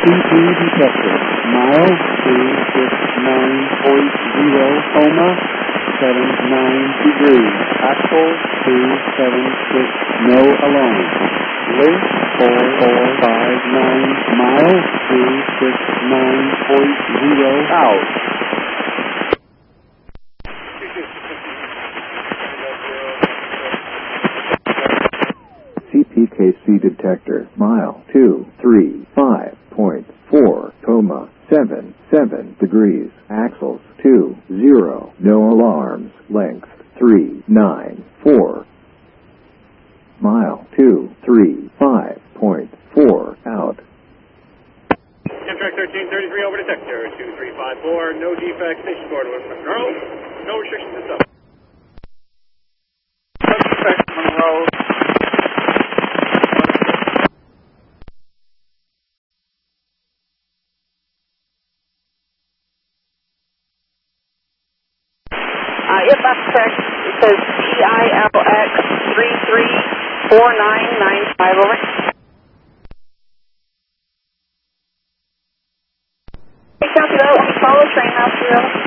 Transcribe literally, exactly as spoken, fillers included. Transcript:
C P detected. Mile two six nine point zero, coma, seven nine degrees. Axle two seven six, no alarm. Length four four five nine, mile two six nine point zero, out. C P K C detector, mile two three five point four, coma, seven seven degrees. Axles two zero, no alarms. Length three nine four. Mile two three five point four, out. Amtrak thirteen thirty-three over detector, two three five four, no defects, station board with Monroe, no restrictions to sub. No defects, Monroe. Uh, yep, that's correct. It says P I L X three three four nine nine five, over. Hey, copy that. Let me follow train out zero.